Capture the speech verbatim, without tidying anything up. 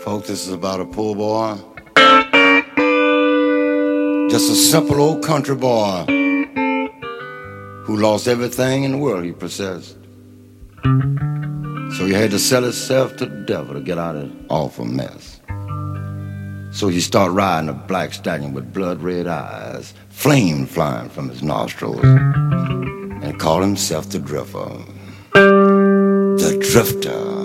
Folks, this is about a poor boy. Just a simple old country boy who lost everything in the world he possessed. So he had to sell himself to the devil to get out of an awful mess. So he started riding a black stallion with blood-red eyes, flame flying from his nostrils, and called himself the Drifter. The Drifter.